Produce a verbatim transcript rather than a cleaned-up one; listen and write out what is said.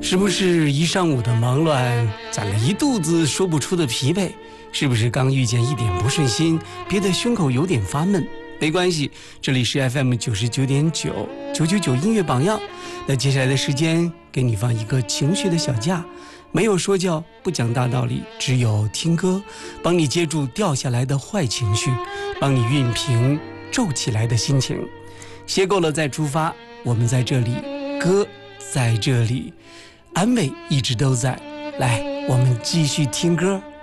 是不是一上午的忙乱攒了一肚子说不出的疲惫？是不是刚遇见一点不顺心，憋得胸口有点发闷？没关系，这里是 F M 九十九点九九九九音乐榜样。那接下来的时间给你放一个情绪的小假，没有说教，不讲大道理，只有听歌，帮你接住掉下来的坏情绪，帮你熨平皱起来的心情。歇够了再出发，我们在这里，歌在这里，安慰一直都在。来，我们继续听歌。